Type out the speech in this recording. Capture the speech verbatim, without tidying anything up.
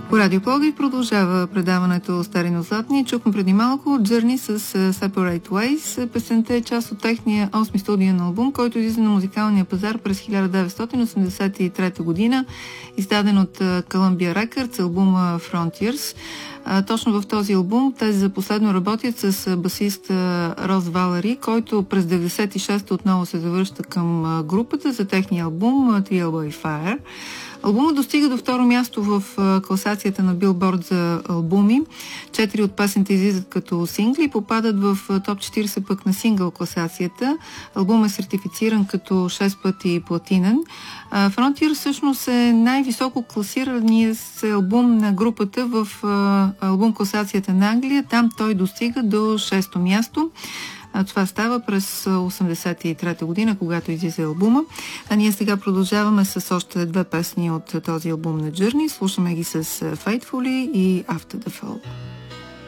По Радио Пловдив продължава предаването Стари но златни. Чухме преди малко Journey с Separate Ways. Песента е част от техния осми студиен албум, който излиза на музикалния пазар през хиляда деветстотин осемдесет и трета година, издаден от Columbia Records, албума Frontiers. А, точно в този албум те за последно работят с басист Рос Валери, който през деветдесет и шеста отново се завръща към групата за техния албум Trial by Fire. Албумът достига до второ място в класацията на Билборд за албуми. Четири от песните излизат като сингли и попадат в топ четиридесет пък на сингъл класацията. Албумът е сертифициран като шест пъти платинен. Frontier всъщност е най-високо класирания се албум на групата в албум класацията на Англия. Там той достига до шесто място. Това става през осемдесет и трета година, когато излиза албума. А ние сега продължаваме с още две песни от този албум на Journey. Слушаме ги с Faithfully и After the Fall.